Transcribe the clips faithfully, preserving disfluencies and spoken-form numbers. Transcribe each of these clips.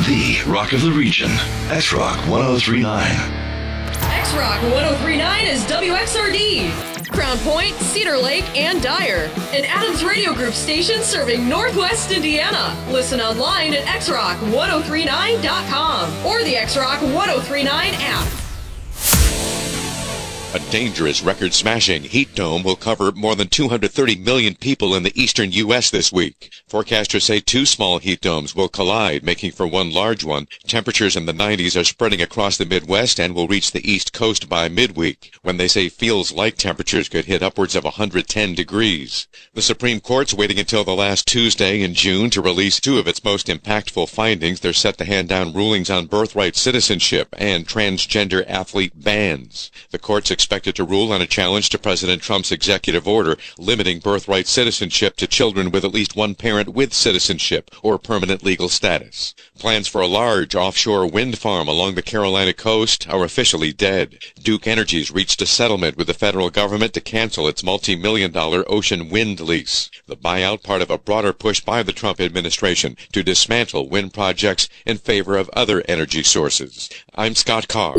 the rock of the region. X-Rock one oh three point nine. X-Rock one oh three point nine is W X R D. Crown Point, Cedar Lake, and Dyer. An Adams Radio Group station serving Northwest Indiana. Listen online at x rock one oh three nine dot com or the X-Rock one oh three point nine app. A dangerous record-smashing heat dome will cover more than two hundred thirty million people in the eastern U S this week. Forecasters say two small heat domes will collide, making for one large one. Temperatures in the nineties are spreading across the Midwest and will reach the East Coast by midweek, when they say feels-like temperatures could hit upwards of one hundred ten degrees. The Supreme Court's waiting until the last Tuesday in June to release two of its most impactful findings. They're set to hand down rulings on birthright citizenship and transgender athlete bans. The court's expected to rule on a challenge to President Trump's executive order limiting birthright citizenship to children with at least one parent with citizenship or permanent legal status. Plans for a large offshore wind farm along the Carolina coast are officially dead. Duke Energy's reached a settlement with the federal government to cancel its multi-million dollar ocean wind lease, the buyout part of a broader push by the Trump administration to dismantle wind projects in favor of other energy sources. I'm Scott Carr.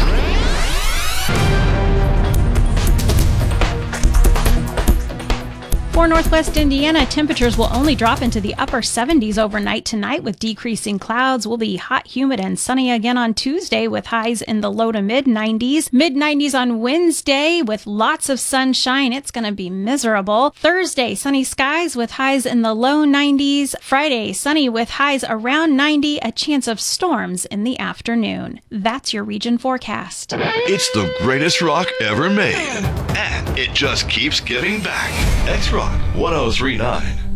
For Northwest Indiana, temperatures will only drop into the upper seventies overnight tonight with decreasing clouds. Will be hot, humid, and sunny again on Tuesday with highs in the low to mid nineties. mid nineties on Wednesday with lots of sunshine. It's going to be miserable. Thursday, sunny skies with highs in the low nineties. Friday, sunny with highs around ninety. A chance of storms in the afternoon. That's your region forecast. It's the greatest rock ever made. And it just keeps giving back. X-Rock one oh three point nine.